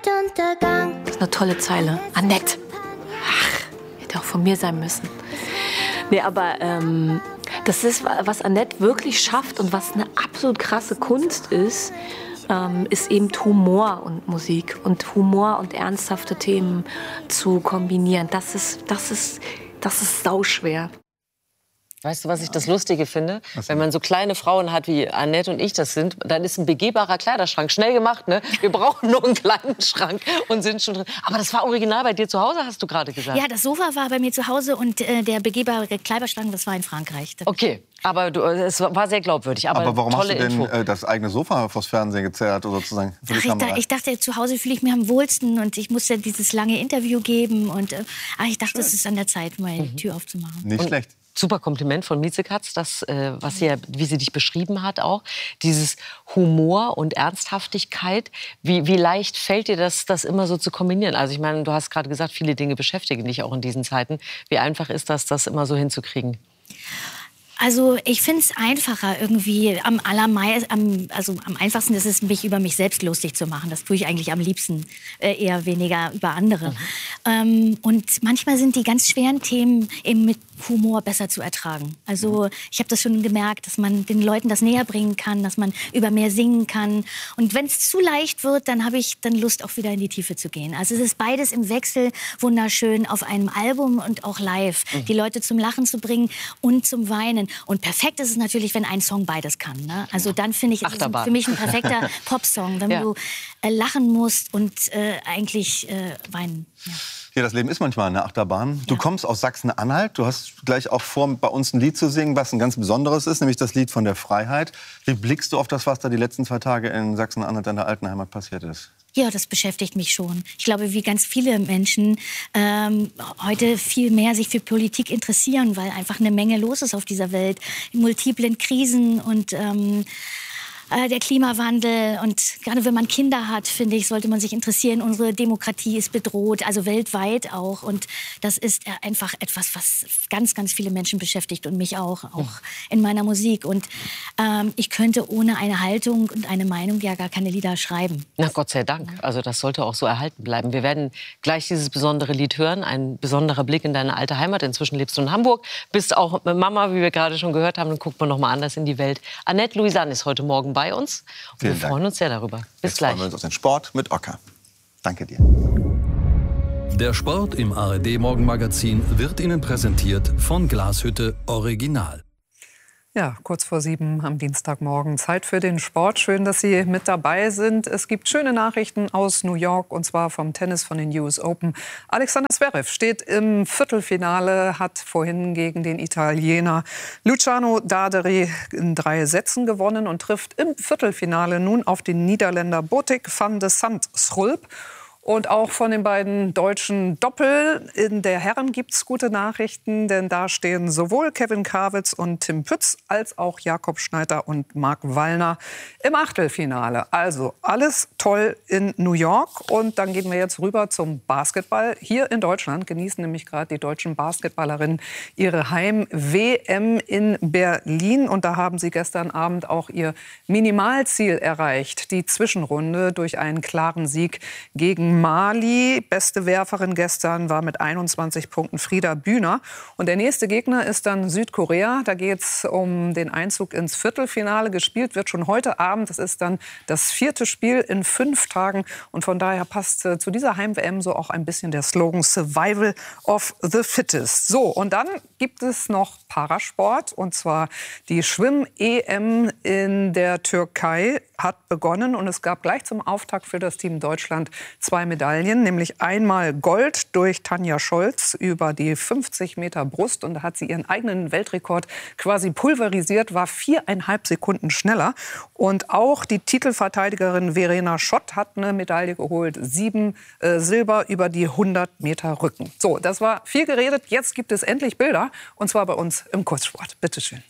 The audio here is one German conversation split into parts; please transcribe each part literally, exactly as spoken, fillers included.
Weltuntergang. Das ist eine tolle Zeile. Annette. Ach, hätte auch von mir sein müssen. Nee, aber ähm, das ist, was Annette wirklich schafft und was eine absolut krasse Kunst ist, ähm, ist eben Humor und Musik und Humor und ernsthafte Themen zu kombinieren. Das ist, das ist, das ist sauschwer. Weißt du, was ich das Lustige finde? Wenn man so kleine Frauen hat, wie Annette und ich das sind, dann ist ein begehbarer Kleiderschrank schnell gemacht. Ne? Wir brauchen nur einen kleinen Schrank und sind schon drin. Aber das war original bei dir zu Hause, hast du gerade gesagt. Ja, das Sofa war bei mir zu Hause und äh, der begehbare Kleiderschrank, das war in Frankreich. Okay, aber du, es war sehr glaubwürdig. Aber, aber warum tolle hast du denn Info. äh, das eigene Sofa vors Fernsehen gezerrt, sozusagen? Für die Ach, ich, da, ich dachte, zu Hause fühle ich mich am wohlsten und ich musste dieses lange Interview geben. Und äh, ach, ich dachte, es ist an der Zeit, mal die Tür aufzumachen. Nicht und schlecht. Super Kompliment von Miezekatz, das, äh, was sie, wie sie dich beschrieben hat auch. Dieses Humor und Ernsthaftigkeit. Wie, wie leicht fällt dir das, das immer so zu kombinieren? Also ich meine, du hast gerade gesagt, viele Dinge beschäftigen dich auch in diesen Zeiten. Wie einfach ist das, das immer so hinzukriegen? Also ich finde es einfacher irgendwie, am allermeisten, am, also am einfachsten ist es, mich über mich selbst lustig zu machen. Das tue ich eigentlich am liebsten, äh, eher weniger über andere. Mhm. Ähm, und manchmal sind die ganz schweren Themen eben mit Humor besser zu ertragen. Also ich habe das schon gemerkt, dass man den Leuten das näher bringen kann, dass man über mehr singen kann. Und wenn es zu leicht wird, dann habe ich dann Lust, auch wieder in die Tiefe zu gehen. Also es ist beides im Wechsel wunderschön auf einem Album und auch live. Mhm. Die Leute zum Lachen zu bringen und zum Weinen. Und perfekt ist es natürlich, wenn ein Song beides kann. Ne? Also dann finde ich, ist es für mich ein perfekter Popsong, wenn ja. du äh, lachen musst und äh, eigentlich äh, weinen. Ja. Ja, das Leben ist manchmal eine Achterbahn. Du Ja. kommst aus Sachsen-Anhalt. Du hast gleich auch vor, bei uns ein Lied zu singen, was ein ganz besonderes ist, nämlich das Lied von der Freiheit. Wie blickst du auf das, was da die letzten zwei Tage in Sachsen-Anhalt, deiner alten Heimat, passiert ist? Ja, das beschäftigt mich schon. Ich glaube, wie ganz viele Menschen ähm, heute viel mehr sich für Politik interessieren, weil einfach eine Menge los ist auf dieser Welt. Multiplen Krisen und ähm, äh, der Klimawandel. Und gerade wenn man Kinder hat, finde ich, sollte man sich interessieren. Unsere Demokratie ist bedroht, also weltweit auch. Und das ist einfach etwas, was ganz, ganz viele Menschen beschäftigt und mich auch, auch in meiner Musik. Und ähm, ich könnte ohne eine Haltung und eine Meinung ja gar keine Lieder schreiben. Na Gott sei Dank. Also das sollte auch so erhalten bleiben. Wir werden gleich dieses besondere Lied hören. Ein besonderer Blick in deine alte Heimat. Inzwischen lebst du in Hamburg. Bist auch Mama, wie wir gerade schon gehört haben. Dann guckt man noch mal anders in die Welt. Annette Louisanne ist heute Morgen bei uns. Und wir freuen uns sehr darüber. Bis Jetzt gleich. freuen wir uns auf den Sport mit Ocker. Danke dir. Der Sport im A R D-Morgenmagazin wird Ihnen präsentiert von Glashütte Original. Ja, kurz vor sieben am Dienstagmorgen. Zeit für den Sport. Schön, dass Sie mit dabei sind. Es gibt schöne Nachrichten aus New York, und zwar vom Tennis von den U S Open. Alexander Zverev steht im Viertelfinale, hat vorhin gegen den Italiener Luciano Darderi in drei Sätzen gewonnen und trifft im Viertelfinale nun auf den Niederländer Botic van de Zandschulp. Und auch von den beiden deutschen Doppel in der Herren gibt's gute Nachrichten, denn da stehen sowohl Kevin Krawitz und Tim Pütz als auch Jakob Schneider und Marc Wallner im Achtelfinale. Also alles toll in New York. Und dann gehen wir jetzt rüber zum Basketball. Hier in Deutschland genießen nämlich gerade die deutschen Basketballerinnen ihre Heim-W M in Berlin. Und da haben sie gestern Abend auch ihr Minimalziel erreicht, die Zwischenrunde durch einen klaren Sieg gegen Mali. Beste Werferin gestern war mit einundzwanzig Punkten Frieda Bühner. Und der nächste Gegner ist dann Südkorea. Da geht es um den Einzug ins Viertelfinale. Gespielt wird schon heute Abend. Das ist dann das vierte Spiel in fünf Tagen. Und von daher passt äh, zu dieser Heim-W M so auch ein bisschen der Slogan Survival of the Fittest. So, und dann gibt es noch Parasport. Und zwar die Schwimm-E M in der Türkei hat begonnen. Und es gab gleich zum Auftakt für das Team Deutschland zwei Medaillen, nämlich einmal Gold durch Tanja Scholz über die fünfzig Meter Brust. Und da hat sie ihren eigenen Weltrekord quasi pulverisiert, war viereinhalb Sekunden schneller. Und auch die Titelverteidigerin Verena Schott hat eine Medaille geholt, sieben äh, Silber über die hundert Meter Rücken. So, das war viel geredet. Jetzt gibt es endlich Bilder, und zwar bei uns im Kurzsport. Bitte schön.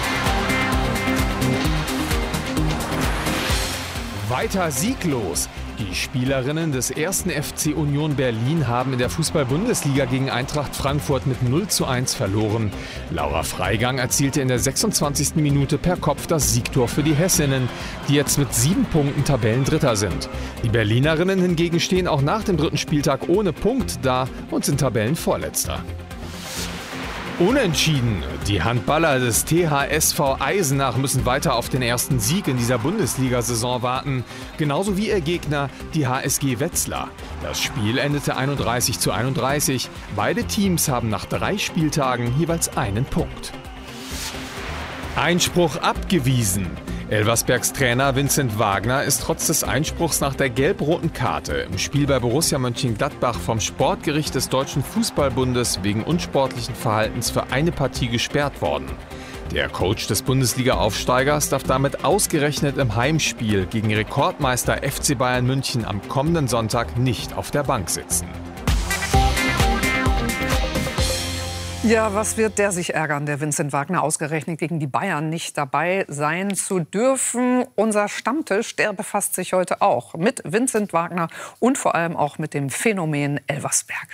Weiter sieglos. Die Spielerinnen des ersten F C Union Berlin haben in der Fußball-Bundesliga gegen Eintracht Frankfurt mit null zu eins verloren. Laura Freigang erzielte in der sechsundzwanzigsten Minute per Kopf das Siegtor für die Hessinnen, die jetzt mit sieben Punkten Tabellendritter sind. Die Berlinerinnen hingegen stehen auch nach dem dritten Spieltag ohne Punkt da und sind Tabellenvorletzter. Unentschieden. Die Handballer des T H S V Eisenach müssen weiter auf den ersten Sieg in dieser Bundesliga-Saison warten. Genauso wie ihr Gegner, die H S G Wetzlar. Das Spiel endete einunddreißig zu einunddreißig. Beide Teams haben nach drei Spieltagen jeweils einen Punkt. Einspruch abgewiesen. Elversbergs Trainer Vincent Wagner ist trotz des Einspruchs nach der gelb-roten Karte im Spiel bei Borussia Mönchengladbach vom Sportgericht des Deutschen Fußballbundes wegen unsportlichen Verhaltens für eine Partie gesperrt worden. Der Coach des Bundesliga-Aufsteigers darf damit ausgerechnet im Heimspiel gegen Rekordmeister F C Bayern München am kommenden Sonntag nicht auf der Bank sitzen. Ja, was wird der sich ärgern, der Vincent Wagner, ausgerechnet gegen die Bayern nicht dabei sein zu dürfen? Unser Stammtisch, der befasst sich heute auch mit Vincent Wagner und vor allem auch mit dem Phänomen Elversberg.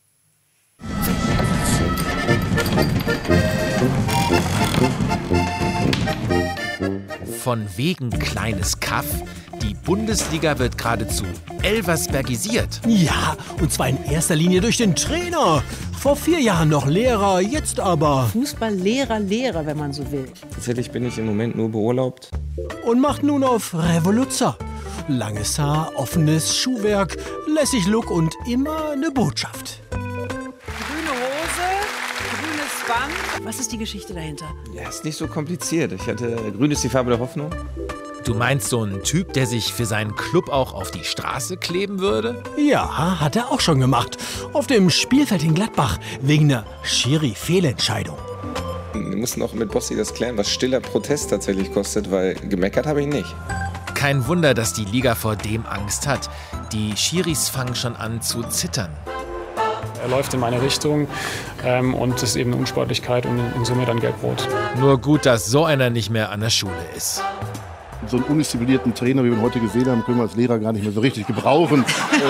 Von wegen kleines Kaff. Die Bundesliga wird geradezu elversbergisiert. Ja, und zwar in erster Linie durch den Trainer. Vor vier Jahren noch Lehrer, jetzt aber Fußballlehrer, Lehrer, wenn man so will. Tatsächlich bin ich im Moment nur beurlaubt. Und macht nun auf Revoluzzer. Langes Haar, offenes Schuhwerk, lässig Look und immer eine Botschaft. Grüne Hose, grünes Band. Was ist die Geschichte dahinter? Ja, ist nicht so kompliziert. Ich hatte, grün ist die Farbe der Hoffnung. Du meinst so einen Typ, der sich für seinen Club auch auf die Straße kleben würde? Ja, hat er auch schon gemacht. Auf dem Spielfeld in Gladbach wegen einer Schiri-Fehlentscheidung. Wir mussten auch mit Bossi das klären, was stiller Protest tatsächlich kostet, weil gemeckert habe ich nicht. Kein Wunder, dass die Liga vor dem Angst hat. Die Schiris fangen schon an zu zittern. Er läuft in meine Richtung ähm, und es ist eben eine Unsportlichkeit und in Summe dann gelb-rot. Nur gut, dass so einer nicht mehr an der Schule ist. So einen undisziplinierten Trainer, wie wir ihn heute gesehen haben, können wir als Lehrer gar nicht mehr so richtig gebrauchen.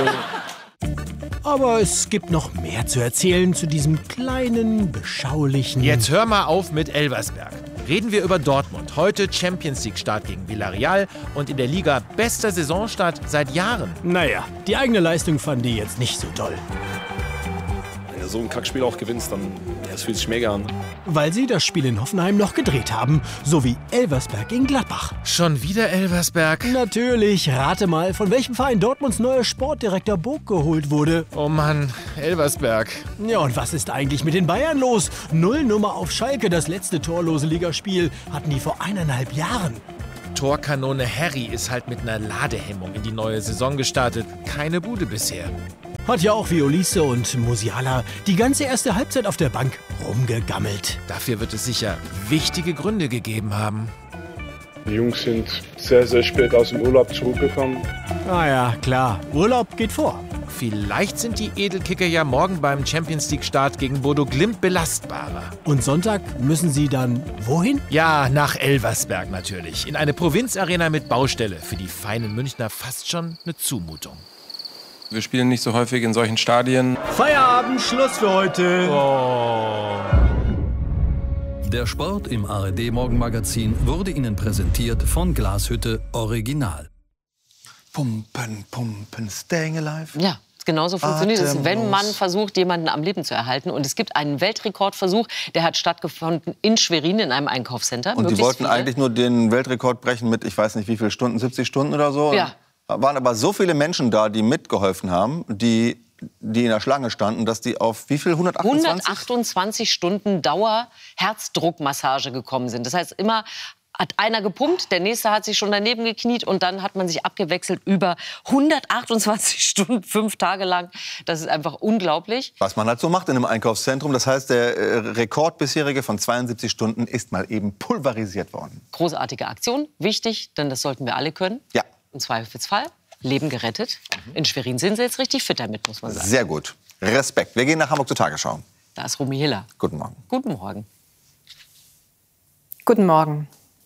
Aber es gibt noch mehr zu erzählen zu diesem kleinen, beschaulichen... Jetzt hör mal auf mit Elversberg. Reden wir über Dortmund. Heute Champions League-Start gegen Villarreal und in der Liga bester Saisonstart seit Jahren. Naja, die eigene Leistung fanden die jetzt nicht so toll. Wenn du so ein Kackspiel auch gewinnst, dann das fühlt sich mega an. Weil sie das Spiel in Hoffenheim noch gedreht haben, so wie Elversberg gegen Gladbach. Schon wieder Elversberg? Natürlich. Rate mal, von welchem Verein Dortmunds neuer Sportdirektor Burg geholt wurde. Oh Mann, Elversberg. Ja, und was ist eigentlich mit den Bayern los? Null Nummer auf Schalke, das letzte torlose Ligaspiel hatten die vor eineinhalb Jahren. Torkanone Harry ist halt mit einer Ladehemmung in die neue Saison gestartet. Keine Bude bisher. Hat ja auch wie Olise und Musiala die ganze erste Halbzeit auf der Bank rumgegammelt. Dafür wird es sicher wichtige Gründe gegeben haben. Die Jungs sind sehr, sehr spät aus dem Urlaub zurückgekommen. Ah ja, klar. Urlaub geht vor. Vielleicht sind die Edelkicker ja morgen beim Champions-League-Start gegen Bodo Glimt belastbarer. Und Sonntag müssen sie dann wohin? Ja, nach Elversberg natürlich. In eine Provinzarena mit Baustelle. Für die feinen Münchner fast schon eine Zumutung. Wir spielen nicht so häufig in solchen Stadien. Feierabend, Schluss für heute. Oh. Der Sport im A R D Morgenmagazin wurde Ihnen präsentiert von Glashütte Original. Pumpen, pumpen, staying alive. Ja. Genauso funktioniert es, wenn man versucht, jemanden am Leben zu erhalten. Und es gibt einen Weltrekordversuch, der hat stattgefunden in Schwerin in einem Einkaufscenter. Und die wollten viele. eigentlich nur den Weltrekord brechen mit, ich weiß nicht wie viele Stunden, siebzig Stunden oder so. Ja. Waren aber so viele Menschen da, die mitgeholfen haben, die, die in der Schlange standen, dass die auf wie viel? hundertachtundzwanzig? hundertachtundzwanzig Stunden Dauer Herzdruckmassage gekommen sind. Das heißt, immer hat einer gepumpt, der nächste hat sich schon daneben gekniet und dann hat man sich abgewechselt über hundertachtundzwanzig Stunden, fünf Tage lang. Das ist einfach unglaublich. Was man halt so macht in einem Einkaufszentrum. Das heißt, der äh, Rekord bisherige von zweiundsiebzig Stunden ist mal eben pulverisiert worden. Großartige Aktion, wichtig, denn das sollten wir alle können. Ja. Im Zweifelsfall Leben gerettet. In Schwerin sind sie jetzt richtig fit damit, muss man sagen. Sehr gut. Respekt. Wir gehen nach Hamburg zur Tagesschau. Da ist Romy Hiller. Guten Morgen. Guten Morgen. Guten Morgen.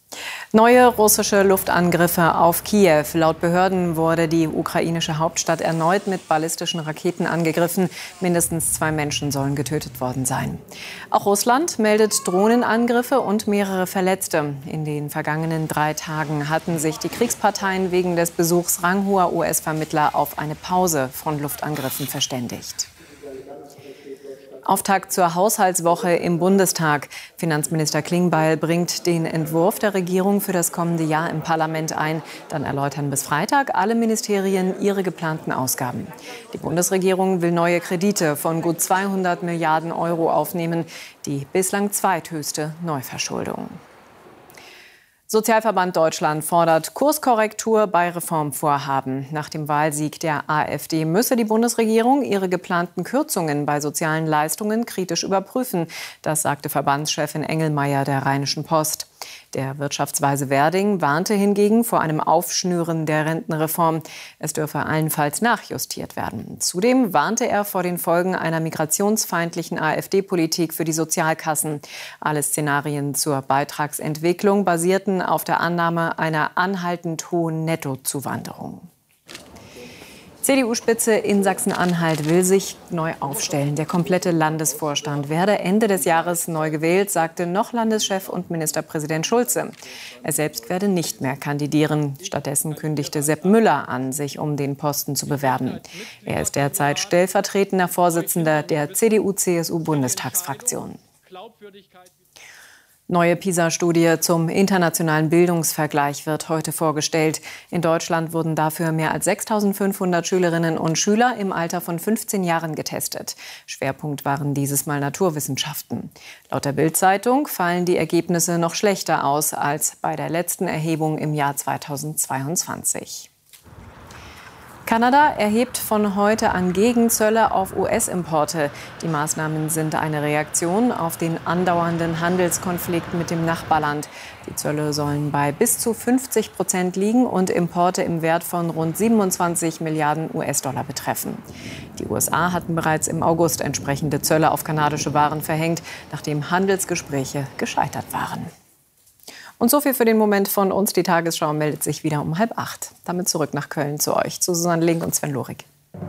Neue russische Luftangriffe auf Kiew. Laut Behörden wurde die ukrainische Hauptstadt erneut mit ballistischen Raketen angegriffen. Mindestens zwei Menschen sollen getötet worden sein. Auch Russland meldet Drohnenangriffe und mehrere Verletzte. In den vergangenen drei Tagen hatten sich die Kriegsparteien wegen des Besuchs ranghoher U S-Vermittler auf eine Pause von Luftangriffen verständigt. Auftakt zur Haushaltswoche im Bundestag. Finanzminister Klingbeil bringt den Entwurf der Regierung für das kommende Jahr im Parlament ein. Dann erläutern bis Freitag alle Ministerien ihre geplanten Ausgaben. Die Bundesregierung will neue Kredite von gut zweihundert Milliarden Euro aufnehmen. Die bislang zweithöchste Neuverschuldung. Sozialverband Deutschland fordert Kurskorrektur bei Reformvorhaben. Nach dem Wahlsieg der AfD müsse die Bundesregierung ihre geplanten Kürzungen bei sozialen Leistungen kritisch überprüfen. Das sagte Verbandschefin Engelmeier der Rheinischen Post. Der Wirtschaftsweise Werding warnte hingegen vor einem Aufschnüren der Rentenreform. Es dürfe allenfalls nachjustiert werden. Zudem warnte er vor den Folgen einer migrationsfeindlichen AfD-Politik für die Sozialkassen. Alle Szenarien zur Beitragsentwicklung basierten auf der Annahme einer anhaltend hohen Nettozuwanderung. C D U-Spitze in Sachsen-Anhalt will sich neu aufstellen. Der komplette Landesvorstand werde Ende des Jahres neu gewählt, sagte noch Landeschef und Ministerpräsident Schulze. Er selbst werde nicht mehr kandidieren. Stattdessen kündigte Sepp Müller an, sich um den Posten zu bewerben. Er ist derzeit stellvertretender Vorsitzender der C D U C S U-Bundestagsfraktion. Neue PISA-Studie zum internationalen Bildungsvergleich wird heute vorgestellt. In Deutschland wurden dafür mehr als sechstausendfünfhundert Schülerinnen und Schüler im Alter von fünfzehn Jahren getestet. Schwerpunkt waren dieses Mal Naturwissenschaften. Laut der Bild-Zeitung fallen die Ergebnisse noch schlechter aus als bei der letzten Erhebung im Jahr zweitausendzweiundzwanzig. Kanada erhebt von heute an Gegenzölle auf U S-Importe. Die Maßnahmen sind eine Reaktion auf den andauernden Handelskonflikt mit dem Nachbarland. Die Zölle sollen bei bis zu fünfzig Prozent liegen und Importe im Wert von rund siebenundzwanzig Milliarden U S-Dollar betreffen. Die U S A hatten bereits im August entsprechende Zölle auf kanadische Waren verhängt, nachdem Handelsgespräche gescheitert waren. Und so viel für den Moment von uns. Die Tagesschau meldet sich wieder um halb acht. Damit zurück nach Köln zu euch, zu Susanne Link und Sven Lorik.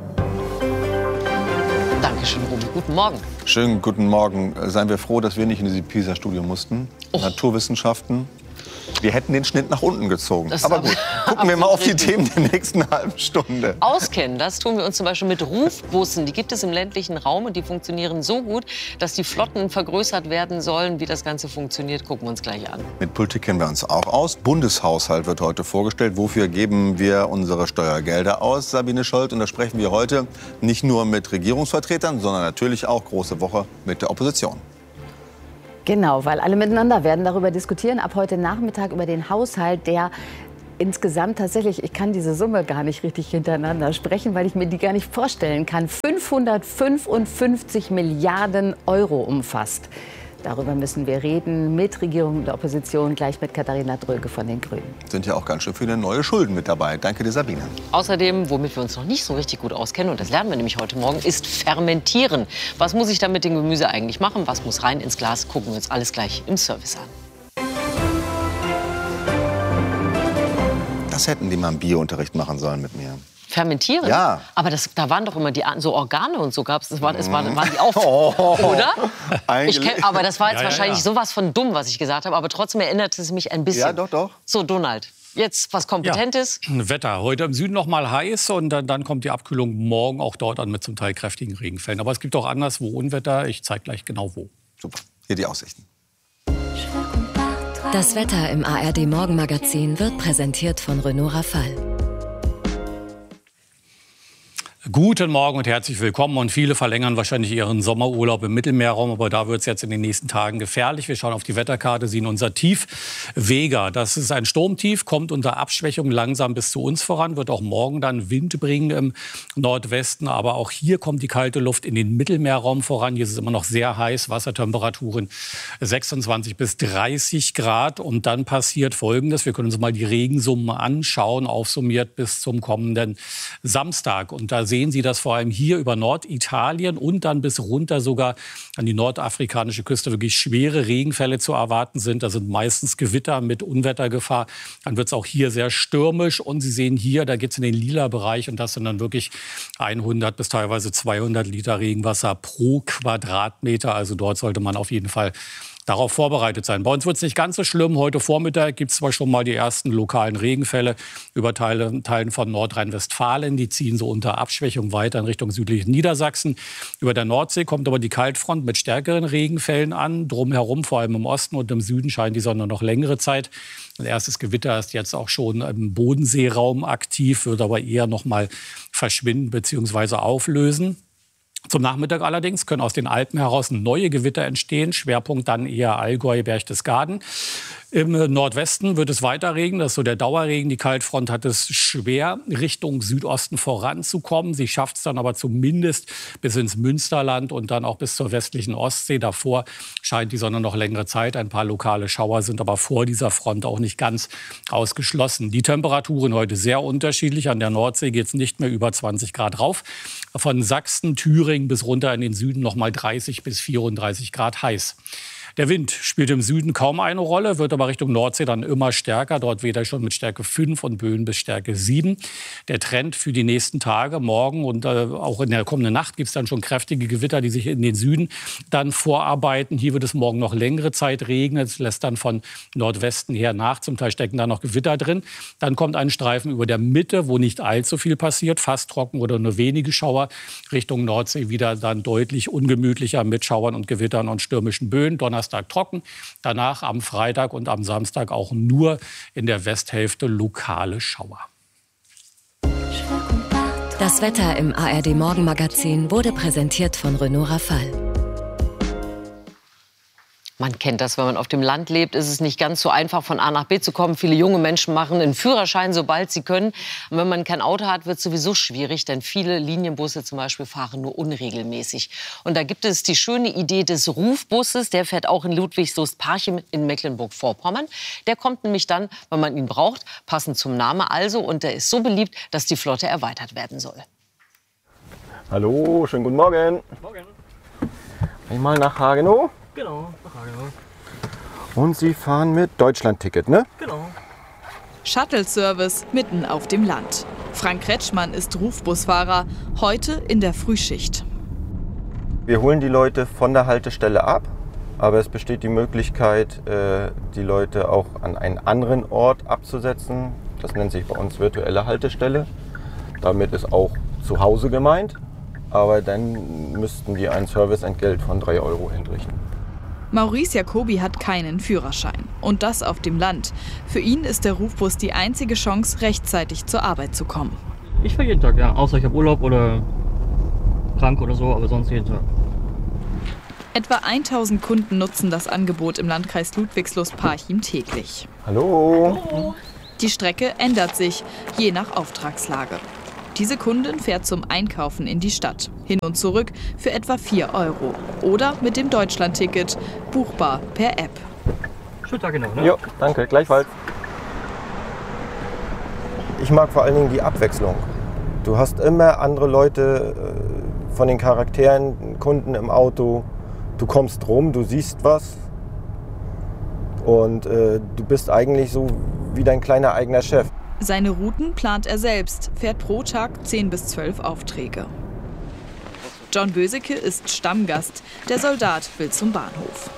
Dankeschön, Ruben. Guten Morgen. Schönen guten Morgen. Seien wir froh, dass wir nicht in diese PISA-Studie mussten. Oh. Naturwissenschaften. Wir hätten den Schnitt nach unten gezogen. Das aber gut, gucken wir mal auf die Themen der nächsten halben Stunde. Auskennen, das tun wir uns zum Beispiel mit Rufbussen. Die gibt es im ländlichen Raum und die funktionieren so gut, dass die Flotten vergrößert werden sollen. Wie das Ganze funktioniert, gucken wir uns gleich an. Mit Politik kennen wir uns auch aus. Bundeshaushalt wird heute vorgestellt. Wofür geben wir unsere Steuergelder aus, Sabine Scholz? Und da sprechen wir heute nicht nur mit Regierungsvertretern, sondern natürlich auch, große Woche, mit der Opposition. Genau, weil alle miteinander werden darüber diskutieren. Ab heute Nachmittag über den Haushalt, der insgesamt tatsächlich, ich kann diese Summe gar nicht richtig hintereinander sprechen, weil ich mir die gar nicht vorstellen kann, fünfhundertfünfundfünfzig Milliarden Euro umfasst. Darüber müssen wir reden mit Regierung und der Opposition, gleich mit Katharina Dröge von den Grünen. Sind ja auch ganz schön viele neue Schulden mit dabei. Danke dir, Sabine. Außerdem, womit wir uns noch nicht so richtig gut auskennen, und das lernen wir nämlich heute Morgen, ist Fermentieren. Was muss ich da mit dem Gemüse eigentlich machen? Was muss rein ins Glas? Gucken wir uns alles gleich im Service an. Das hätten die mal im Biounterricht machen sollen mit mir. Fermentieren? Ja. Aber das, da waren doch immer die so Organe und so gab's. Das war, das war, waren die auch, oder? Ich kenn, aber das war jetzt ja, wahrscheinlich ja, ja. sowas von dumm, was ich gesagt habe. Aber trotzdem erinnert es mich ein bisschen. Ja, doch, doch. So, Donald, jetzt was Kompetentes. Ja. Wetter. Heute im Süden noch mal heiß und dann, dann kommt die Abkühlung morgen auch dort an mit zum Teil kräftigen Regenfällen. Aber es gibt auch anderswo Unwetter. Ich zeige gleich genau wo. Super. Hier die Aussichten. Das Wetter im A R D Morgenmagazin wird präsentiert von Renault Rafale. Guten Morgen und herzlich willkommen. Und viele verlängern wahrscheinlich ihren Sommerurlaub im Mittelmeerraum. Aber da wird es jetzt in den nächsten Tagen gefährlich. Wir schauen auf die Wetterkarte, sehen unser Tief Vega. Das ist ein Sturmtief, kommt unter Abschwächung langsam bis zu uns voran. Wird auch morgen dann Wind bringen im Nordwesten. Aber auch hier kommt die kalte Luft in den Mittelmeerraum voran. Hier ist es immer noch sehr heiß. Wassertemperaturen sechsundzwanzig bis dreißig Grad. Und dann passiert Folgendes. Wir können uns mal die Regensumme anschauen, aufsummiert bis zum kommenden Samstag. Und da sehen sehen Sie, dass vor allem hier über Norditalien und dann bis runter sogar an die nordafrikanische Küste wirklich schwere Regenfälle zu erwarten sind. Da sind meistens Gewitter mit Unwettergefahr. Dann wird es auch hier sehr stürmisch. Und Sie sehen hier, da geht es in den lila Bereich. Und das sind dann wirklich hundert bis teilweise zweihundert Liter Regenwasser pro Quadratmeter. Also dort sollte man auf jeden Fall darauf vorbereitet sein. Bei uns wird es nicht ganz so schlimm. Heute Vormittag gibt es zwar schon mal die ersten lokalen Regenfälle über Teile, Teilen von Nordrhein-Westfalen. Die ziehen so unter Abschwächung weiter in Richtung südlichen Niedersachsen. Über der Nordsee kommt aber die Kaltfront mit stärkeren Regenfällen an. Drumherum, vor allem im Osten und im Süden, scheint die Sonne noch längere Zeit. Ein erstes Gewitter ist jetzt auch schon im Bodenseeraum aktiv, wird aber eher noch mal verschwinden bzw. auflösen. Zum Nachmittag allerdings können aus den Alpen heraus neue Gewitter entstehen. Schwerpunkt dann eher Allgäu, Berchtesgaden. Im Nordwesten wird es weiter regnen. Das ist so der Dauerregen. Die Kaltfront hat es schwer, Richtung Südosten voranzukommen. Sie schafft es dann aber zumindest bis ins Münsterland und dann auch bis zur westlichen Ostsee. Davor scheint die Sonne noch längere Zeit. Ein paar lokale Schauer sind aber vor dieser Front auch nicht ganz ausgeschlossen. Die Temperaturen heute sehr unterschiedlich. An der Nordsee geht es nicht mehr über zwanzig Grad rauf. Von Sachsen, Thüringen bis runter in den Süden noch mal dreißig bis vierunddreißig Grad heiß. Der Wind spielt im Süden kaum eine Rolle, wird aber Richtung Nordsee dann immer stärker. Dort weht er schon mit Stärke fünf und Böen bis Stärke sieben. Der Trend für die nächsten Tage, morgen und äh, auch in der kommenden Nacht gibt es dann schon kräftige Gewitter, die sich in den Süden dann vorarbeiten. Hier wird es morgen noch längere Zeit regnen. Es lässt dann von Nordwesten her nach. Zum Teil stecken da noch Gewitter drin. Dann kommt ein Streifen über der Mitte, wo nicht allzu viel passiert, fast trocken oder nur wenige Schauer. Richtung Nordsee wieder dann deutlich ungemütlicher mit Schauern und Gewittern und stürmischen Böen. Donnerstag trocken, danach am Freitag und am Samstag auch nur in der Westhälfte lokale Schauer. Das Wetter im A R D Morgenmagazin wurde präsentiert von Renault Rafale. Man kennt das, wenn man auf dem Land lebt, ist es nicht ganz so einfach, von A nach B zu kommen. Viele junge Menschen machen einen Führerschein, sobald sie können. Und wenn man kein Auto hat, wird es sowieso schwierig, denn viele Linienbusse zum Beispiel fahren nur unregelmäßig. Und da gibt es die schöne Idee des Rufbusses. Der fährt auch in Ludwigslust-Parchim in Mecklenburg-Vorpommern. Der kommt nämlich dann, wenn man ihn braucht, passend zum Namen also. Und der ist so beliebt, dass die Flotte erweitert werden soll. Hallo, schönen guten Morgen. Morgen. Einmal nach Hagenow. Genau, nach Hagenow. Und Sie fahren mit Deutschland-Ticket, ne? Genau. Shuttle-Service mitten auf dem Land. Frank Kretschmann ist Rufbusfahrer, heute in der Frühschicht. Wir holen die Leute von der Haltestelle ab, aber es besteht die Möglichkeit, die Leute auch an einen anderen Ort abzusetzen. Das nennt sich bei uns virtuelle Haltestelle. Damit ist auch zu Hause gemeint, aber dann müssten wir ein Serviceentgelt von drei Euro entrichten. Maurice Jacobi hat keinen Führerschein. Und das auf dem Land. Für ihn ist der Rufbus die einzige Chance, rechtzeitig zur Arbeit zu kommen. Ich fahre jeden Tag, ja. Außer ich habe Urlaub oder krank oder so, aber sonst jeden Tag. Etwa tausend Kunden nutzen das Angebot im Landkreis Ludwigslust-Parchim täglich. Hallo. Hallo. Die Strecke ändert sich, je nach Auftragslage. Diese Kundin fährt zum Einkaufen in die Stadt. Hin und zurück für etwa vier Euro. Oder mit dem Deutschland-Ticket, buchbar per App. Schönen Tag genau, ne? Jo, danke, gleichfalls. Ich mag vor allen Dingen die Abwechslung. Du hast immer andere Leute äh, von den Charakteren, Kunden im Auto. Du kommst rum, du siehst was. Und äh, du bist eigentlich so wie dein kleiner eigener Chef. Seine Routen plant er selbst, fährt pro Tag zehn bis zwölf Aufträge. John Böseke ist Stammgast. Der Soldat will zum Bahnhof.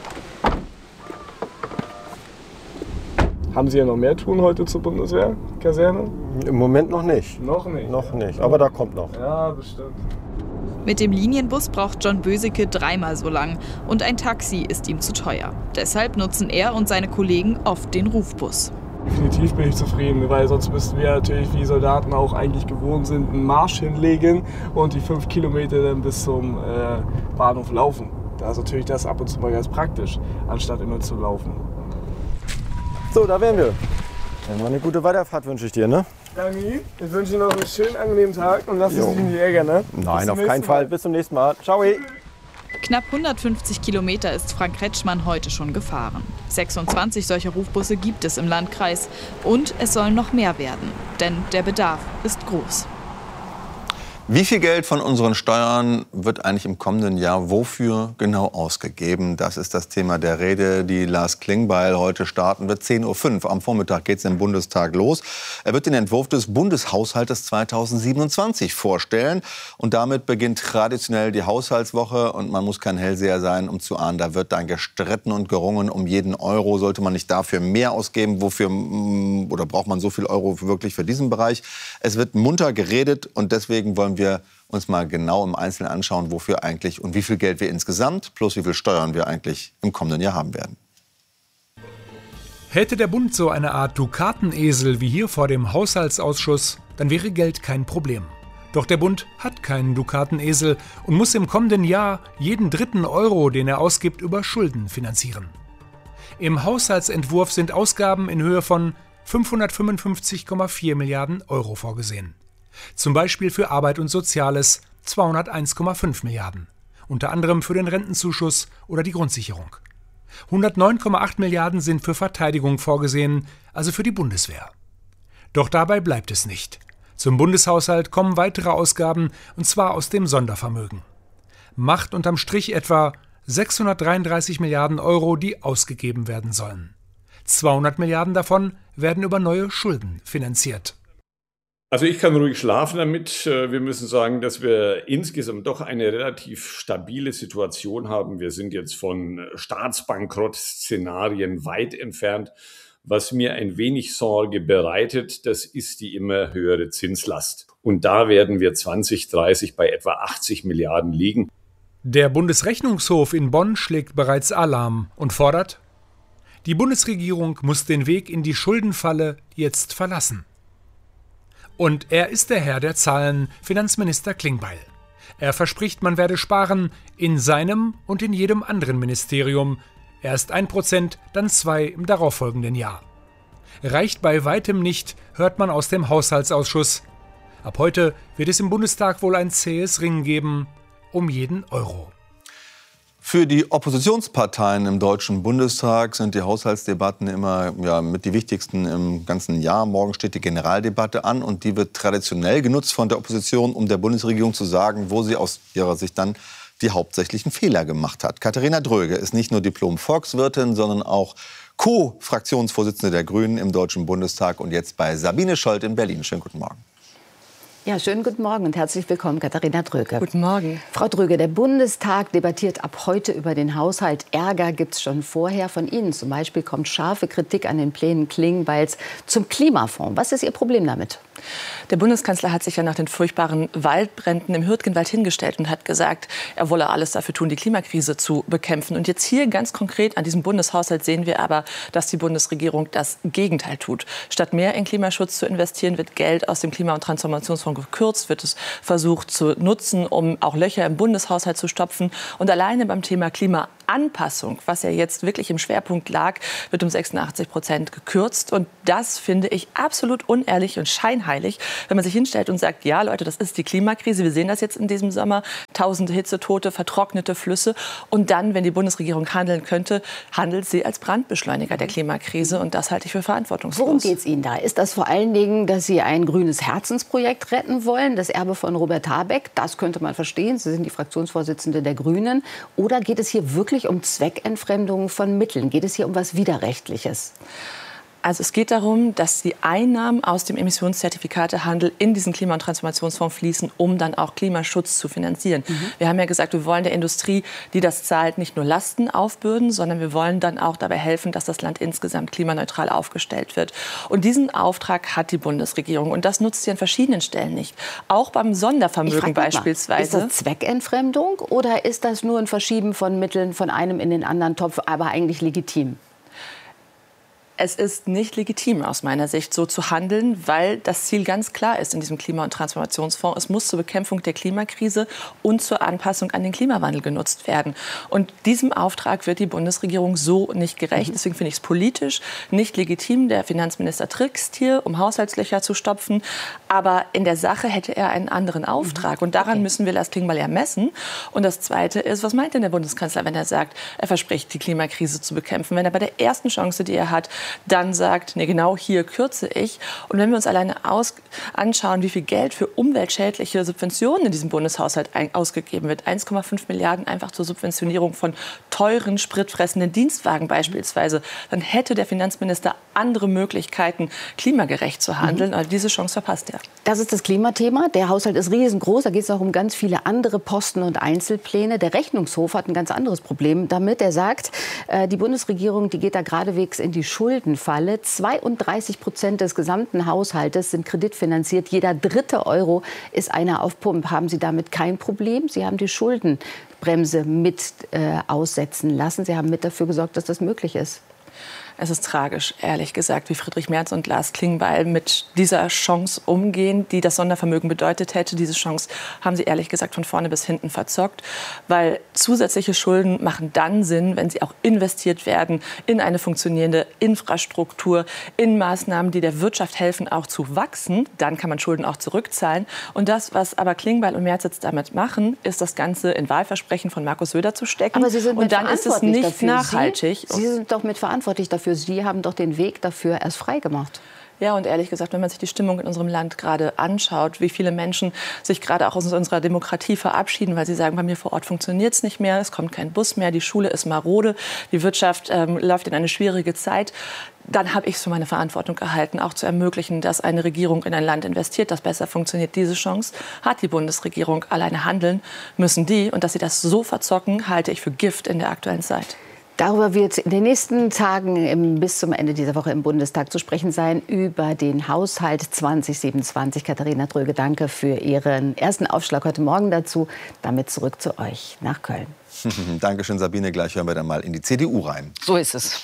Haben Sie ja noch mehr tun heute zur Bundeswehrkaserne? Im Moment noch nicht. Noch nicht? Noch nicht, aber da kommt noch. Ja, bestimmt. Mit dem Linienbus braucht John Böseke dreimal so lang und ein Taxi ist ihm zu teuer. Deshalb nutzen er und seine Kollegen oft den Rufbus. Definitiv bin ich zufrieden, weil sonst müssten wir natürlich, wie Soldaten auch eigentlich gewohnt sind, einen Marsch hinlegen und die fünf Kilometer dann bis zum äh, Bahnhof laufen. Da ist natürlich das ab und zu mal ganz praktisch, anstatt immer zu laufen. So, da wären wir. Dann mal eine gute Weiterfahrt wünsche ich dir, ne? Danke Ihnen. Ich wünsche Ihnen noch einen schönen, angenehmen Tag und lassen Sie sich nicht ärgern, ne? Nein, auf keinen Fall. Bis zum nächsten Mal. Ciao. Knapp hundertfünfzig Kilometer ist Frank Kretschmann heute schon gefahren. sechsundzwanzig solcher Rufbusse gibt es im Landkreis. Und es sollen noch mehr werden, denn der Bedarf ist groß. Wie viel Geld von unseren Steuern wird eigentlich im kommenden Jahr wofür genau ausgegeben? Das ist das Thema der Rede, die Lars Klingbeil heute starten wird. zehn Uhr fünf am Vormittag geht es im Bundestag los. Er wird den Entwurf des Bundeshaushaltes zweitausendsiebenundzwanzig vorstellen. Und damit beginnt traditionell die Haushaltswoche. Und man muss kein Hellseher sein, um zu ahnen, da wird dann gestritten und gerungen um jeden Euro. Sollte man nicht dafür mehr ausgeben? Wofür oder braucht man so viel Euro wirklich für diesen Bereich? Es wird munter geredet und deswegen wollen wir uns mal genau im Einzelnen anschauen, wofür eigentlich und wie viel Geld wir insgesamt plus wie viel Steuern wir eigentlich im kommenden Jahr haben werden. Hätte der Bund so eine Art Dukatenesel wie hier vor dem Haushaltsausschuss, dann wäre Geld kein Problem. Doch der Bund hat keinen Dukatenesel und muss im kommenden Jahr jeden dritten Euro, den er ausgibt, über Schulden finanzieren. Im Haushaltsentwurf sind Ausgaben in Höhe von fünfhundertfünfundfünfzig Komma vier Milliarden Euro vorgesehen. Zum Beispiel für Arbeit und Soziales zweihunderteins Komma fünf Milliarden, unter anderem für den Rentenzuschuss oder die Grundsicherung. hundertneun Komma acht Milliarden sind für Verteidigung vorgesehen, also für die Bundeswehr. Doch dabei bleibt es nicht. Zum Bundeshaushalt kommen weitere Ausgaben, und zwar aus dem Sondervermögen. Macht unterm Strich etwa sechshundertdreiunddreißig Milliarden Euro, die ausgegeben werden sollen. zweihundert Milliarden davon werden über neue Schulden finanziert. Also ich kann ruhig schlafen damit. Wir müssen sagen, dass wir insgesamt doch eine relativ stabile Situation haben. Wir sind jetzt von Staatsbankrott-Szenarien weit entfernt. Was mir ein wenig Sorge bereitet, das ist die immer höhere Zinslast. Und da werden wir zwanzig dreißig bei etwa achtzig Milliarden liegen. Der Bundesrechnungshof in Bonn schlägt bereits Alarm und fordert: Die Bundesregierung muss den Weg in die Schuldenfalle jetzt verlassen. Und er ist der Herr der Zahlen, Finanzminister Klingbeil. Er verspricht, man werde sparen in seinem und in jedem anderen Ministerium. Erst ein Prozent, dann zwei im darauffolgenden Jahr. Reicht bei weitem nicht, hört man aus dem Haushaltsausschuss. Ab heute wird es im Bundestag wohl ein zähes Ringen geben um jeden Euro. Für die Oppositionsparteien im Deutschen Bundestag sind die Haushaltsdebatten immer ja, mit die wichtigsten im ganzen Jahr. Morgen steht die Generaldebatte an und die wird traditionell genutzt von der Opposition, um der Bundesregierung zu sagen, wo sie aus ihrer Sicht dann die hauptsächlichen Fehler gemacht hat. Katharina Dröge ist nicht nur Diplom-Volkswirtin, sondern auch Co-Fraktionsvorsitzende der Grünen im Deutschen Bundestag und jetzt bei Sabine Scholz in Berlin. Schönen guten Morgen. Ja, schönen guten Morgen und herzlich willkommen, Katharina Dröge. Guten Morgen. Frau Dröge, der Bundestag debattiert ab heute über den Haushalt. Ärger gibt es schon vorher von Ihnen. Zum Beispiel kommt scharfe Kritik an den Plänen Klingbeils zum Klimafonds. Was ist Ihr Problem damit? Der Bundeskanzler hat sich ja nach den furchtbaren Waldbränden im Hürtgenwald hingestellt und hat gesagt, er wolle alles dafür tun, die Klimakrise zu bekämpfen. Und jetzt hier ganz konkret an diesem Bundeshaushalt sehen wir aber, dass die Bundesregierung das Gegenteil tut. Statt mehr in Klimaschutz zu investieren, wird Geld aus dem Klima- und Transformationsfonds gekürzt, wird es versucht zu nutzen, um auch Löcher im Bundeshaushalt zu stopfen. Und alleine beim Thema Klimaanpassung, was ja jetzt wirklich im Schwerpunkt lag, wird um sechsundachtzig Prozent gekürzt. Und das finde ich absolut unehrlich und scheinheilig, wenn man sich hinstellt und sagt, ja Leute, das ist die Klimakrise, wir sehen das jetzt in diesem Sommer, tausende Hitzetote, vertrocknete Flüsse. Und dann, wenn die Bundesregierung handeln könnte, handelt sie als Brandbeschleuniger der Klimakrise. Und das halte ich für verantwortungslos. Worum geht es Ihnen da? Ist das vor allen Dingen, dass Sie ein grünes Herzensprojekt retten wollen, das Erbe von Robert Habeck? Das könnte man verstehen. Sie sind die Fraktionsvorsitzende der Grünen. Oder geht es hier wirklich um Zweckentfremdung von Mitteln? Geht es hier um was Widerrechtliches? Also es geht darum, dass die Einnahmen aus dem Emissionszertifikatehandel in diesen Klima- und Transformationsfonds fließen, um dann auch Klimaschutz zu finanzieren. Mhm. Wir haben ja gesagt, wir wollen der Industrie, die das zahlt, nicht nur Lasten aufbürden, sondern wir wollen dann auch dabei helfen, dass das Land insgesamt klimaneutral aufgestellt wird. Und diesen Auftrag hat die Bundesregierung. Und das nutzt sie an verschiedenen Stellen nicht. Auch beim Sondervermögen beispielsweise. Ist das Zweckentfremdung oder ist das nur ein Verschieben von Mitteln von einem in den anderen Topf, aber eigentlich legitim? Es ist nicht legitim aus meiner Sicht, so zu handeln, weil das Ziel ganz klar ist in diesem Klima- und Transformationsfonds. Es muss zur Bekämpfung der Klimakrise und zur Anpassung an den Klimawandel genutzt werden. Und diesem Auftrag wird die Bundesregierung so nicht gerecht. Deswegen finde ich es politisch nicht legitim. Der Finanzminister trickst hier, um Haushaltslöcher zu stopfen. Aber in der Sache hätte er einen anderen Auftrag. Und daran okay. müssen wir Lars Klingbeil ermessen. Und das Zweite ist, was meint denn der Bundeskanzler, wenn er sagt, er verspricht, die Klimakrise zu bekämpfen, wenn er bei der ersten Chance, die er hat, dann sagt, nee, genau hier kürze ich. Und wenn wir uns alleine aus anschauen, wie viel Geld für umweltschädliche Subventionen in diesem Bundeshaushalt ein ausgegeben wird, eins Komma fünf Milliarden einfach zur Subventionierung von teuren, spritfressenden Dienstwagen beispielsweise, dann hätte der Finanzminister andere Möglichkeiten, klimagerecht zu handeln. Mhm. Also diese Chance verpasst er. Das ist das Klimathema. Der Haushalt ist riesengroß. Da geht es auch um ganz viele andere Posten und Einzelpläne. Der Rechnungshof hat ein ganz anderes Problem damit. Er sagt, äh, die Bundesregierung, die geht da geradewegs in die Schuldenfalle. zweiunddreißig Prozent des gesamten Haushaltes sind kreditfinanziert. Jeder dritte Euro ist einer auf Pump. Haben Sie damit kein Problem? Sie haben die Schuldenbremse mit äh, aussetzen lassen. Sie haben mit dafür gesorgt, dass das möglich ist. Es ist tragisch, ehrlich gesagt, wie Friedrich Merz und Lars Klingbeil mit dieser Chance umgehen, die das Sondervermögen bedeutet hätte. Diese Chance haben sie ehrlich gesagt von vorne bis hinten verzockt, weil zusätzliche Schulden machen dann Sinn, wenn sie auch investiert werden in eine funktionierende Infrastruktur, in Maßnahmen, die der Wirtschaft helfen, auch zu wachsen. Dann kann man Schulden auch zurückzahlen. Und das, was aber Klingbeil und Merz jetzt damit machen, ist das Ganze in Wahlversprechen von Markus Söder zu stecken. Aber Sie sind und dann ist es nicht dafür. nachhaltig. Sie, Sie sind doch mitverantwortlich dafür. Sie haben doch den Weg dafür erst frei gemacht. Ja, und ehrlich gesagt, wenn man sich die Stimmung in unserem Land gerade anschaut, wie viele Menschen sich gerade auch aus unserer Demokratie verabschieden, weil sie sagen, bei mir vor Ort funktioniert es nicht mehr, es kommt kein Bus mehr, die Schule ist marode, die Wirtschaft ähm, läuft in eine schwierige Zeit, dann habe ich es für meine Verantwortung gehalten, auch zu ermöglichen, dass eine Regierung in ein Land investiert, das besser funktioniert. Diese Chance hat die Bundesregierung. Alleine handeln müssen die. Und dass sie das so verzocken, halte ich für Gift in der aktuellen Zeit. Darüber wird in den nächsten Tagen im, bis zum Ende dieser Woche im Bundestag zu sprechen sein, über den Haushalt zwanzig siebenundzwanzig. Katharina Dröge, danke für Ihren ersten Aufschlag heute Morgen dazu. Damit zurück zu euch nach Köln. Dankeschön, Sabine. Gleich hören wir dann mal in die C D U rein. So ist es.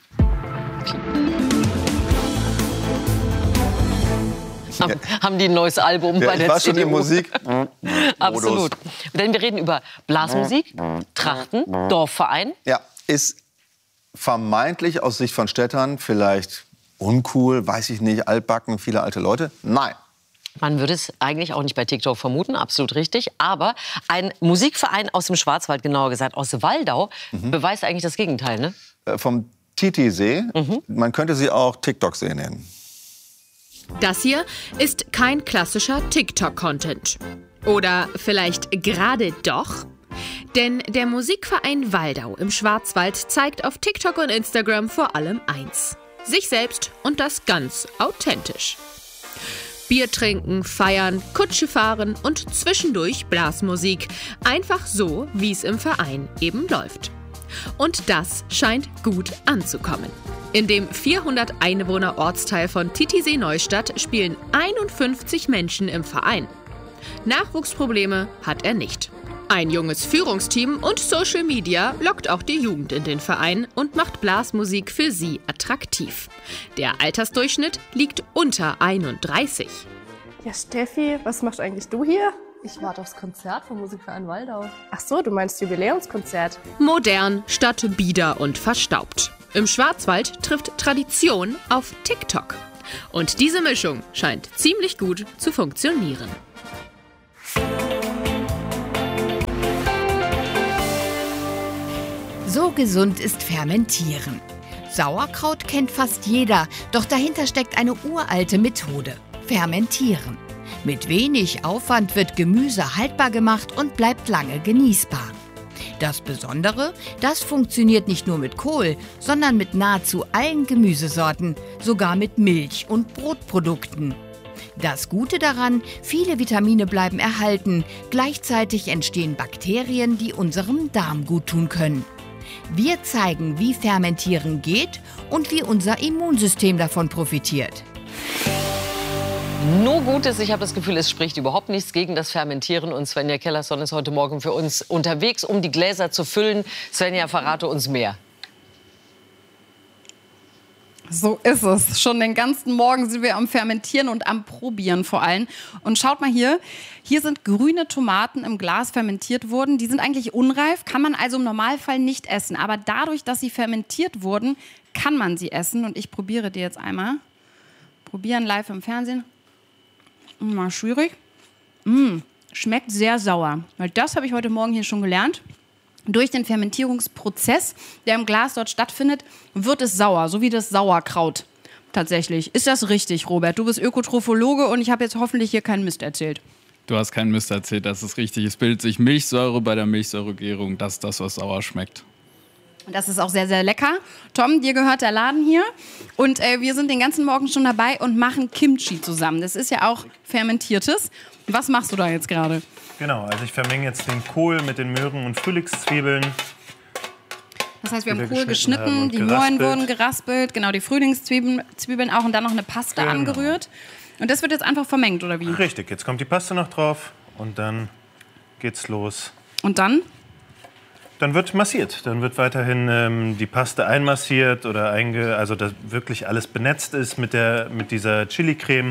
Haben, haben die ein neues Album ja, bei der ich war C D U? schon in Musik. Absolut. Denn wir reden über Blasmusik, Trachten, Dorfverein. Ja, ist vermeintlich aus Sicht von Städtern vielleicht uncool, weiß ich nicht, altbacken, viele alte Leute. Nein. Man würde es eigentlich auch nicht bei TikTok vermuten, absolut richtig. Aber ein Musikverein aus dem Schwarzwald, genauer gesagt aus Waldau, mhm. beweist eigentlich das Gegenteil, ne? Äh, vom Titisee. Mhm. Man könnte sie auch TikTok-See nennen. Das hier ist kein klassischer TikTok-Content. Oder vielleicht gerade doch? Denn der Musikverein Waldau im Schwarzwald zeigt auf TikTok und Instagram vor allem eins: sich selbst und das ganz authentisch. Bier trinken, feiern, Kutsche fahren und zwischendurch Blasmusik. Einfach so, wie es im Verein eben läuft. Und das scheint gut anzukommen. In dem vierhundert Einwohner Ortsteil von Titisee-Neustadt spielen einundfünfzig Menschen im Verein. Nachwuchsprobleme hat er nicht. Ein junges Führungsteam und Social Media lockt auch die Jugend in den Verein und macht Blasmusik für sie attraktiv. Der Altersdurchschnitt liegt unter einunddreißig. Ja, Steffi, was machst eigentlich du hier? Ich warte aufs Konzert vom Musikverein Waldau. Ach so, du meinst Jubiläumskonzert? Modern statt bieder und verstaubt. Im Schwarzwald trifft Tradition auf TikTok. Und diese Mischung scheint ziemlich gut zu funktionieren. So gesund ist Fermentieren. Sauerkraut kennt fast jeder, doch dahinter steckt eine uralte Methode: Fermentieren. Mit wenig Aufwand wird Gemüse haltbar gemacht und bleibt lange genießbar. Das Besondere, das funktioniert nicht nur mit Kohl, sondern mit nahezu allen Gemüsesorten, sogar mit Milch- und Brotprodukten. Das Gute daran, viele Vitamine bleiben erhalten, gleichzeitig entstehen Bakterien, die unserem Darm guttun können. Wir zeigen, wie Fermentieren geht und wie unser Immunsystem davon profitiert. Nur Gutes. Ich habe das Gefühl, es spricht überhaupt nichts gegen das Fermentieren. Und Svenja Kellerson ist heute Morgen für uns unterwegs, um die Gläser zu füllen. Svenja, verrate uns mehr. So ist es. Schon den ganzen Morgen sind wir am Fermentieren und am Probieren vor allem. Und schaut mal hier, hier sind grüne Tomaten im Glas fermentiert worden. Die sind eigentlich unreif, kann man also im Normalfall nicht essen. Aber dadurch, dass sie fermentiert wurden, kann man sie essen. Und ich probiere die jetzt einmal. Probieren live im Fernsehen. Mal schwierig. Mmh, schmeckt sehr sauer. Weil das habe ich heute Morgen hier schon gelernt. durch den Fermentierungsprozess, der im Glas dort stattfindet, wird es sauer, so wie das Sauerkraut tatsächlich. Ist das richtig, Robert? Du bist Ökotrophologe und ich habe jetzt hoffentlich hier keinen Mist erzählt. Du hast keinen Mist erzählt, das ist richtig. Es bildet sich Milchsäure bei der Milchsäuregärung. Das ist das, was sauer schmeckt. Und das ist auch sehr, sehr lecker. Tom, dir gehört der Laden hier. Und äh, wir sind den ganzen Morgen schon dabei und machen Kimchi zusammen. Das ist ja auch fermentiertes. Was machst du da jetzt gerade? Genau, also ich vermenge jetzt den Kohl mit den Möhren und Frühlingszwiebeln. Das heißt, wir haben Kohl geschnitten, die Möhren wurden geraspelt, genau, die Frühlingszwiebeln Zwiebeln auch und dann noch eine Paste genau. angerührt. Und das wird jetzt einfach vermengt, oder wie? Richtig, jetzt kommt die Paste noch drauf und dann geht's los. Und dann? Dann wird massiert. Dann wird weiterhin ähm, die Paste einmassiert oder einge, also dass wirklich alles benetzt ist mit, der, mit dieser Chili-Creme.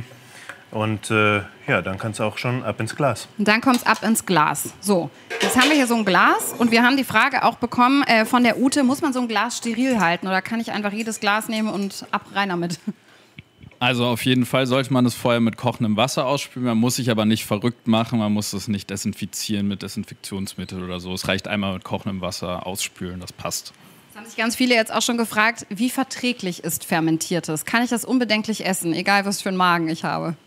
Und äh, ja, dann kann es auch schon ab ins Glas. Und dann kommt es ab ins Glas. So, jetzt haben wir hier so ein Glas und wir haben die Frage auch bekommen äh, von der Ute, muss man so ein Glas steril halten oder kann ich einfach jedes Glas nehmen und ab rein damit? Also auf jeden Fall sollte man es vorher mit kochendem Wasser ausspülen. Man muss sich aber nicht verrückt machen, man muss es nicht desinfizieren mit Desinfektionsmittel oder so. Es reicht einmal mit kochendem Wasser ausspülen, das passt. Das haben sich ganz viele jetzt auch schon gefragt, wie verträglich ist Fermentiertes? Kann ich das unbedenklich essen, egal was für einen Magen ich habe?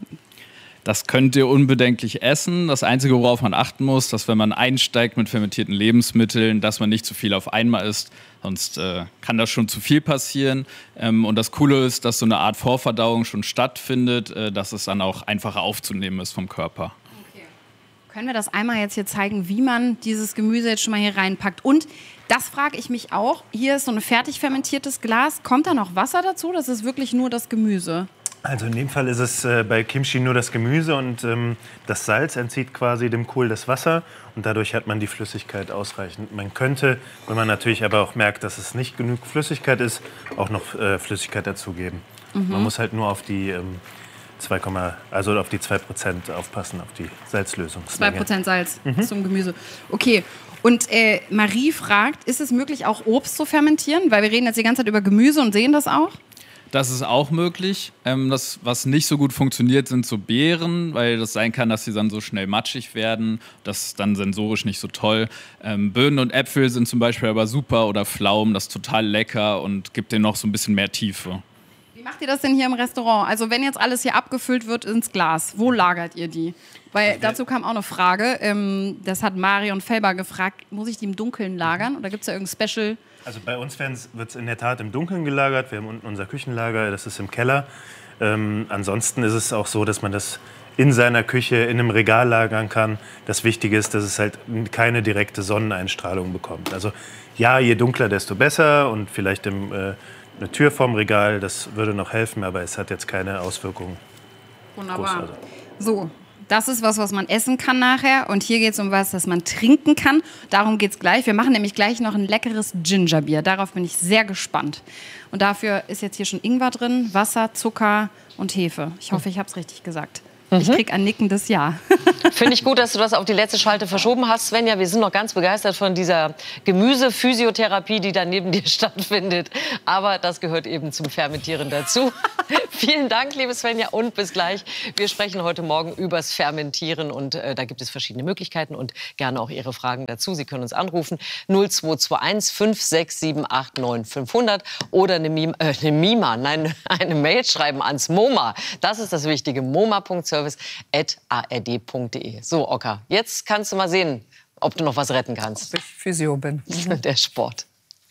Das könnt ihr unbedenklich essen. Das Einzige, worauf man achten muss, dass wenn man einsteigt mit fermentierten Lebensmitteln, dass man nicht zu viel auf einmal isst. Sonst äh, kann das schon zu viel passieren. Ähm, und das Coole ist, dass so eine Art Vorverdauung schon stattfindet, äh, dass es dann auch einfacher aufzunehmen ist vom Körper. Okay. Können wir das einmal jetzt hier zeigen, wie man dieses Gemüse jetzt schon mal hier reinpackt? Und das frage ich mich auch. Hier ist so ein fertig fermentiertes Glas. Kommt da noch Wasser dazu? Das ist wirklich nur das Gemüse. Also in dem Fall ist es äh, bei Kimchi nur das Gemüse und ähm, das Salz entzieht quasi dem Kohl das Wasser und dadurch hat man die Flüssigkeit ausreichend. Man könnte, wenn man natürlich aber auch merkt, dass es nicht genug Flüssigkeit ist, auch noch äh, Flüssigkeit dazugeben. Mhm. Man muss halt nur auf die ähm, zwei, also auf die zwei Prozent aufpassen, auf die Salzlösung. zwei Prozent Salz mhm. zum Gemüse. Okay. Und äh, Marie fragt, ist es möglich, auch Obst zu fermentieren? Weil wir reden jetzt die ganze Zeit über Gemüse und sehen das auch. Das ist auch möglich. Ähm, das, was nicht so gut funktioniert, sind so Beeren, weil das sein kann, dass sie dann so schnell matschig werden. Das ist dann sensorisch nicht so toll. Ähm, Birnen und Äpfel sind zum Beispiel aber super oder Pflaumen, das ist total lecker und gibt denen noch so ein bisschen mehr Tiefe. Wie macht ihr das denn hier im Restaurant? Also wenn jetzt alles hier abgefüllt wird ins Glas, wo lagert ihr die? Weil dazu kam auch eine Frage, ähm, das hat Marion Felber gefragt, muss ich die im Dunkeln lagern oder gibt es da irgendein Special? Also bei uns wird es in der Tat im Dunkeln gelagert. Wir haben unten unser Küchenlager, das ist im Keller. Ähm, ansonsten ist es auch so, dass man das in seiner Küche in einem Regal lagern kann. Das Wichtige ist, dass es halt keine direkte Sonneneinstrahlung bekommt. Also ja, je dunkler, desto besser und vielleicht im, äh, eine Tür vorm Regal, das würde noch helfen, aber es hat jetzt keine Auswirkungen. Wunderbar. Groß, also. So. Das ist was, was man essen kann nachher. Und hier geht es um was, das man trinken kann. Darum geht es gleich. Wir machen nämlich gleich noch ein leckeres Gingerbier. Darauf bin ich sehr gespannt. Und dafür ist jetzt hier schon Ingwer drin, Wasser, Zucker und Hefe. Ich hoffe, ich habe es richtig gesagt. Mhm. Ich krieg ein nickendes Ja. Finde ich gut, dass du das auf die letzte Schalte verschoben hast, Svenja. Wir sind noch ganz begeistert von dieser Gemüsephysiotherapie, die da neben dir stattfindet. Aber das gehört eben zum Fermentieren dazu. Vielen Dank, liebe Svenja, und bis gleich. Wir sprechen heute Morgen übers Fermentieren und äh, da gibt es verschiedene Möglichkeiten und gerne auch Ihre Fragen dazu. Sie können uns anrufen null zwei zwei eins fünf sechs sieben acht neun fünf null null oder eine, Mima, äh, eine Mima, nein, eine Mail schreiben ans MoMA. Das ist das Wichtige, moma punkt service at a r d punkt d e. So, Oka, jetzt kannst du mal sehen, ob du noch was retten kannst. Ob ich Physio bin. Der Sport.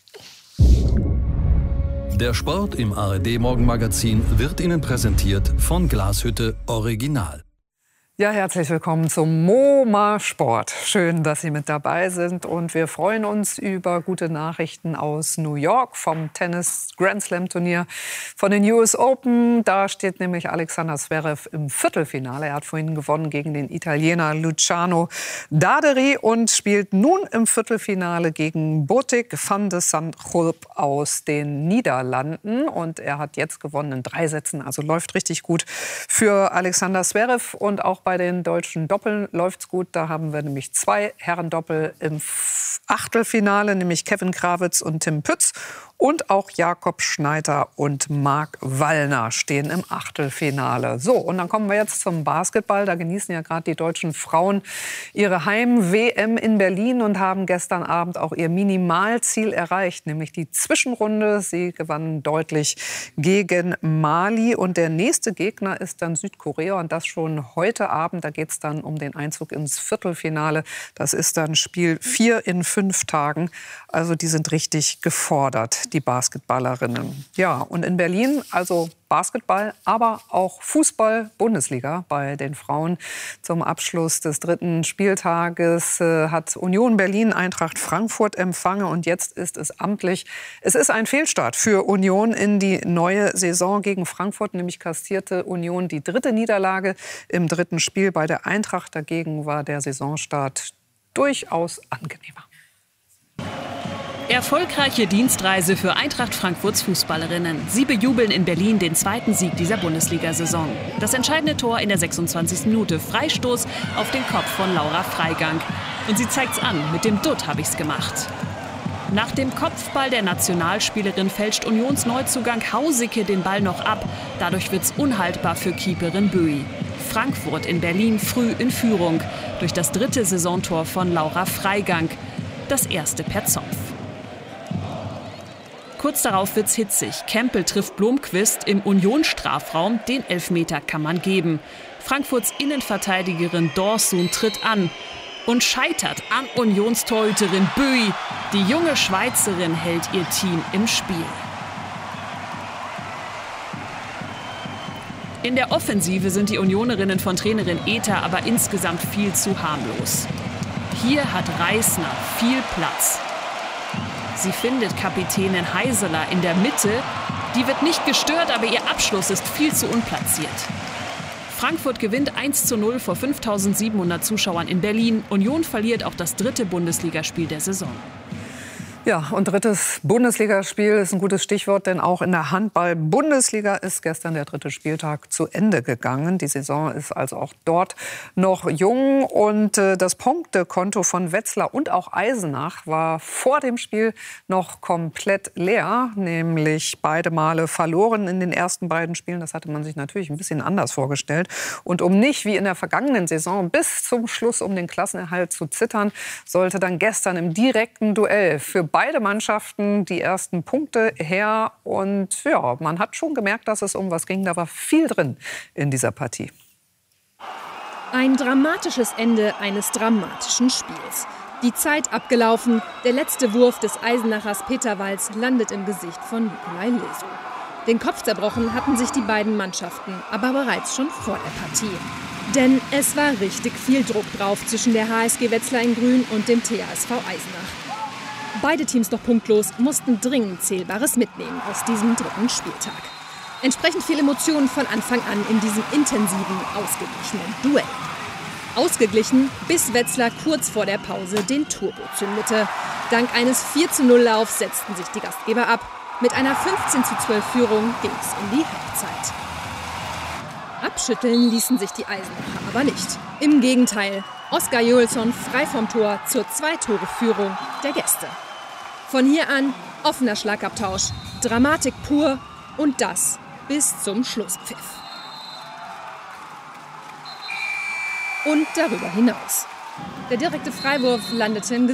Der Sport im A R D-Morgenmagazin wird Ihnen präsentiert von Glashütte Original. Ja, herzlich willkommen zum MoMA Sport. Schön, dass Sie mit dabei sind. Und wir freuen uns über gute Nachrichten aus New York vom Tennis Grand Slam Turnier von den U S Open. Da steht nämlich Alexander Zverev im Viertelfinale. Er hat vorhin gewonnen gegen den Italiener Luciano Daderi und spielt nun im Viertelfinale gegen Botic van de Zandschulp aus den Niederlanden. Und er hat jetzt gewonnen in drei Sätzen. Also läuft richtig gut für Alexander Zverev. Und auch bei den deutschen Doppeln läuft's gut. Da haben wir nämlich zwei Herrendoppel im Achtelfinale, nämlich Kevin Krawitz und Tim Pütz. Und auch Jakob Schneider und Marc Wallner stehen im Achtelfinale. So, und dann kommen wir jetzt zum Basketball. Da genießen ja gerade die deutschen Frauen ihre Heim-W M in Berlin und haben gestern Abend auch ihr Minimalziel erreicht, nämlich die Zwischenrunde. Sie gewannen deutlich gegen Mali. Und der nächste Gegner ist dann Südkorea. Und das schon heute Abend. Da geht es dann um den Einzug ins Viertelfinale. Das ist dann Spiel vier in fünf Tagen. Also die sind richtig gefordert, die Basketballerinnen. Ja, und in Berlin, also Basketball, aber auch Fußball, Bundesliga bei den Frauen. Zum Abschluss des dritten Spieltages äh, hat Union Berlin Eintracht Frankfurt empfangen und jetzt ist es amtlich. Es ist ein Fehlstart für Union in die neue Saison gegen Frankfurt, nämlich kassierte Union die dritte Niederlage im dritten Spiel bei der Eintracht. Dagegen war der Saisonstart durchaus angenehmer. Erfolgreiche Dienstreise für Eintracht Frankfurts Fußballerinnen. Sie bejubeln in Berlin den zweiten Sieg dieser Bundesliga-Saison. Das entscheidende Tor in der sechsundzwanzigsten Minute. Freistoß auf den Kopf von Laura Freigang. Und sie zeigt's an, mit dem Dutt habe ich's gemacht. Nach dem Kopfball der Nationalspielerin fälscht Unions Neuzugang Hausicke den Ball noch ab. Dadurch wird's unhaltbar für Keeperin Böi. Frankfurt in Berlin früh in Führung. Durch das dritte Saisontor von Laura Freigang. Das erste per Zopf. Kurz darauf wird's hitzig. Kempel trifft Blomqvist im Union-Strafraum. Den Elfmeter kann man geben. Frankfurts Innenverteidigerin Dorsun tritt an und scheitert an Unionstorhüterin Böi. Die junge Schweizerin hält ihr Team im Spiel. In der Offensive sind die Unionerinnen von Trainerin Ether aber insgesamt viel zu harmlos. Hier hat Reisner viel Platz. Sie findet Kapitänin Heiseler in der Mitte. Die wird nicht gestört, aber ihr Abschluss ist viel zu unplatziert. Frankfurt gewinnt eins zu null vor fünftausendsiebenhundert Zuschauern in Berlin. Union verliert auch das dritte Bundesligaspiel der Saison. Ja, und drittes Bundesligaspiel ist ein gutes Stichwort, denn auch in der Handball-Bundesliga ist gestern der dritte Spieltag zu Ende gegangen. Die Saison ist also auch dort noch jung und äh, das Punktekonto von Wetzlar und auch Eisenach war vor dem Spiel noch komplett leer, nämlich beide Male verloren in den ersten beiden Spielen. Das hatte man sich natürlich ein bisschen anders vorgestellt. Und um nicht wie in der vergangenen Saison bis zum Schluss um den Klassenerhalt zu zittern, sollte dann gestern im direkten Duell für beide Mannschaften die ersten Punkte her. Und ja, man hat schon gemerkt, dass es um was ging. Da war viel drin in dieser Partie. Ein dramatisches Ende eines dramatischen Spiels. Die Zeit abgelaufen. Der letzte Wurf des Eisenachers Peter Walz landet im Gesicht von Nikolai Leso. Den Kopf zerbrochen hatten sich die beiden Mannschaften aber bereits schon vor der Partie. Denn es war richtig viel Druck drauf zwischen der H S G Wetzlar in Grün und dem T H S V Eisenach. Beide Teams noch punktlos, mussten dringend Zählbares mitnehmen aus diesem dritten Spieltag. Entsprechend viel Emotionen von Anfang an in diesem intensiven, ausgeglichenen Duell. Ausgeglichen, bis Wetzlar kurz vor der Pause den Turbo zündete. Dank eines vier zu null Laufs setzten sich die Gastgeber ab. Mit einer fünfzehn zu zwölf Führung ging es in die Halbzeit. Abschütteln ließen sich die Eisenacher aber nicht. Im Gegenteil, Oskar Joelsson frei vom Tor zur Zwei-Tore-Führung der Gäste. Von hier an offener Schlagabtausch, Dramatik pur und das bis zum Schlusspfiff. Und darüber hinaus. Der direkte Freiwurf landete im